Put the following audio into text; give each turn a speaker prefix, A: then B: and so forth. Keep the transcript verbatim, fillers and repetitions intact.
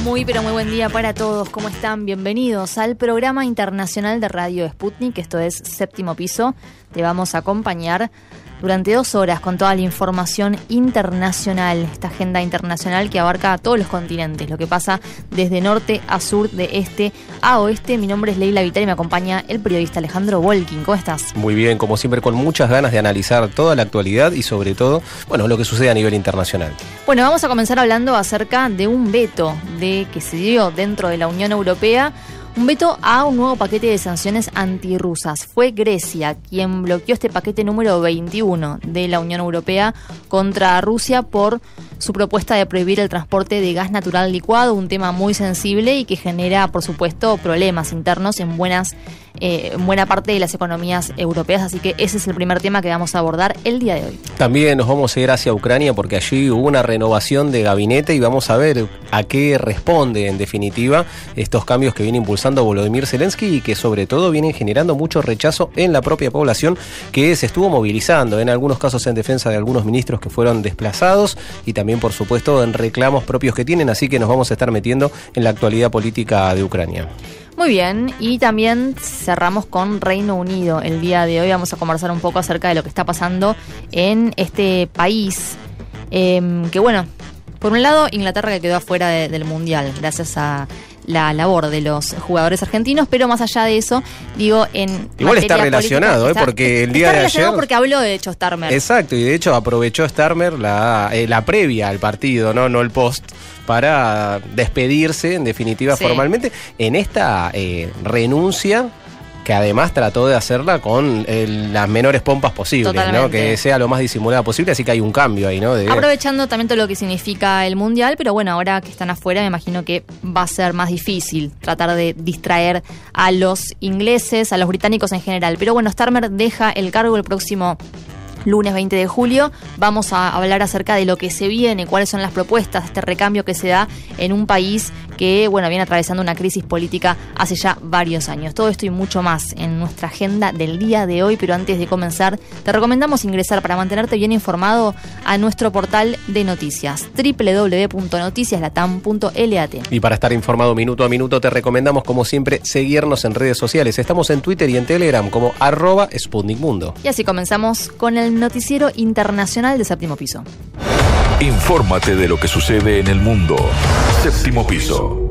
A: Muy, pero muy buen día para todos. ¿Cómo están? Bienvenidos al programa internacional de Radio Sputnik. Esto es Séptimo Piso. Te vamos a acompañar durante dos horas con toda la información internacional, esta agenda internacional que abarca a todos los continentes, lo que pasa desde norte a sur, de este a oeste. Mi nombre es Leila Vital y me acompaña el periodista Alejandro Volkin. ¿Cómo estás?
B: Muy bien, como siempre, con muchas ganas de analizar toda la actualidad y sobre todo, bueno, lo que sucede a nivel internacional.
A: Bueno, vamos a comenzar hablando acerca de un veto de que se dio dentro de la Unión Europea. Un veto a un nuevo paquete de sanciones antirrusas. Fue Grecia quien bloqueó este paquete número veintiuno de la Unión Europea contra Rusia por su propuesta de prohibir el transporte de gas natural licuado, un tema muy sensible y que genera, por supuesto, problemas internos en buenas, eh, en buena parte de las economías europeas. Así que ese es el primer tema que vamos a abordar el día de hoy.
B: También nos vamos a ir hacia Ucrania porque allí hubo una renovación de gabinete y vamos a ver a qué responde, en definitiva, estos cambios que viene impulsando Volodymyr Zelensky y que sobre todo vienen generando mucho rechazo en la propia población, que se estuvo movilizando en algunos casos en defensa de algunos ministros que fueron desplazados y también, por supuesto, en reclamos propios que tienen, así que nos vamos a estar metiendo en la actualidad política de Ucrania.
A: Muy bien, y también cerramos con Reino Unido. El día de hoy vamos a conversar un poco acerca de lo que está pasando en este país, eh, que bueno, por un lado, Inglaterra que quedó afuera de, del Mundial, gracias a la labor de los jugadores argentinos, pero más allá de eso, digo, en
B: igual está relacionado, política, ¿eh? Porque el día
A: está
B: de
A: relacionado
B: ayer...
A: porque habló de hecho Starmer.
B: Exacto, y de hecho aprovechó Starmer la, eh, la previa al partido, no, no el post, para despedirse, en definitiva, sí, formalmente, en esta eh, renuncia, que además trató de hacerla con el, las menores pompas posibles, ¿no? Que sea lo más disimulada posible, así que hay un cambio ahí, ¿no? De...
A: Aprovechando también todo lo que significa el Mundial, pero bueno, ahora que están afuera me imagino que va a ser más difícil tratar de distraer a los ingleses, a los británicos en general. Pero bueno, Starmer deja el cargo el próximo lunes veinte de julio. Vamos a hablar acerca de lo que se viene, cuáles son las propuestas, este recambio que se da en un país que, bueno, viene atravesando una crisis política hace ya varios años. Todo esto y mucho más en nuestra agenda del día de hoy, pero antes de comenzar, te recomendamos ingresar para mantenerte bien informado a nuestro portal de noticias, doble u doble u doble u punto noticias latam punto lat.
B: Y para estar informado minuto a minuto, te recomendamos, como siempre, seguirnos en redes sociales. Estamos en Twitter y en Telegram como arroba Sputnik Mundo.
A: Y así comenzamos con el noticiero internacional de Séptimo Piso.
C: Infórmate de lo que sucede en el mundo. Séptimo Piso.